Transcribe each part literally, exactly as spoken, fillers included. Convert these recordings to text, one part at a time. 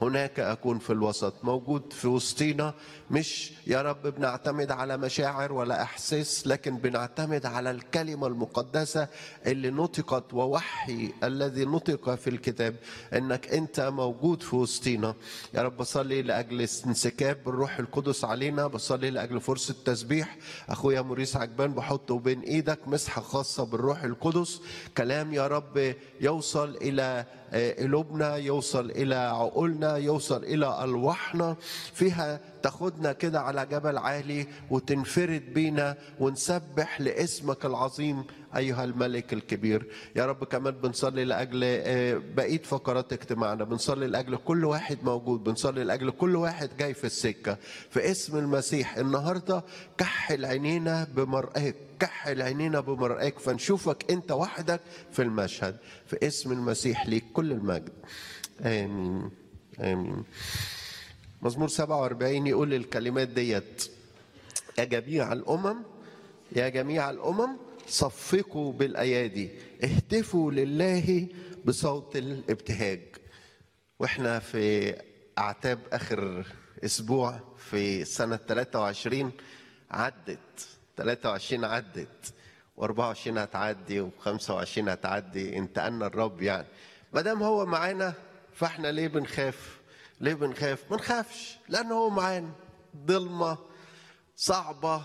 هناك أكون في الوسط. موجود في وسطينا، مش يا رب بنعتمد على مشاعر ولا أحساس، لكن بنعتمد على الكلمة المقدسة اللي نطقت، ووحي الذي نطق في الكتاب إنك أنت موجود في وسطينا. يا رب بصلي لأجل انسكاب الروح القدس علينا، بصلي لأجل فرصة تسبيح أخويا موريس عجبان، بحطه بين إيدك مسحة خاصة بالروح القدس، كلام يا رب يوصل إلى قلوبنا، يوصل إلى عقولنا، يوصل إلى أرواحنا، فيها تاخدنا كده على جبل عالي وتنفرد بينا ونسبح لاسمك العظيم أيها الملك الكبير. يا رب كمان بنصلي لأجل بقية فقرات اجتماعنا، بنصلي لأجل كل واحد موجود، بنصلي لأجل كل واحد جاي في السكة في اسم المسيح. النهاردة كحل عينينا بمرآك، كحل عينينا بمرآك فنشوفك أنت وحدك في المشهد، في اسم المسيح ليك كل المجد. آمين آمين. مزمور سبعة وأربعين يقول الكلمات ديت: يا جميع الأمم، يا جميع الأمم صفقوا بالأيادي، اهتفوا لله بصوت الابتهاج. واحنا في أعتاب آخر أسبوع في سنة ثلاثة وعشرين، عدت ثلاثة وعشرين عدت، وأربعة وعشرين هتعدي، وخمسة وعشرين هتعدي، انتقلنا الرب. يعني ما دام هو معانا فاحنا ليه بنخاف؟ ليه بنخاف؟ ما نخافش لأنه هو معانا. ضلمة صعبة،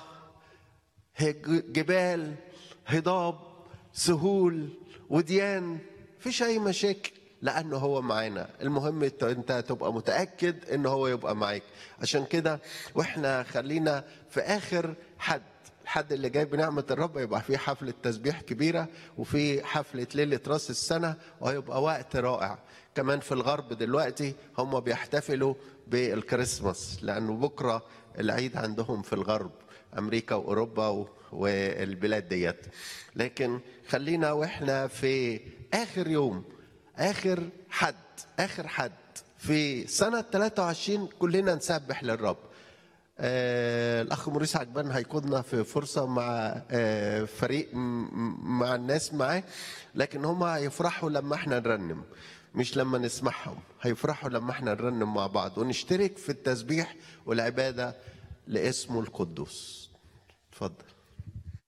جبال، هضاب، سهول، وديان، مفيش أي مشاكل لأنه هو معانا. المهم أنت تبقى متأكد أنه هو يبقى معاك. عشان كده وإحنا خلينا في آخر حد الحد اللي جاي بنعمة الرب يبقى في حفلة تسبيح كبيرة، وفي حفلة ليلة راس السنة، وهيبقى وقت رائع. كمان في الغرب دلوقتي هم بيحتفلوا بالكريسماس، لأنه بكرة العيد عندهم في الغرب، أمريكا وأوروبا والبلاد ديت. لكن خلينا وإحنا في آخر يوم، آخر حد، آخر حد في سنة ثلاثة وعشرين كلنا نسبح للرب. آه الأخ موريس عجبان هيكوننا في فرصة مع آه فريق مع الناس معاه، لكن هم هيفرحوا لما احنا نرنم مش لما نسمعهم. هيفرحوا لما احنا نرنم مع بعض ونشترك في التسبيح والعبادة لاسمه القدوس. اتفضل.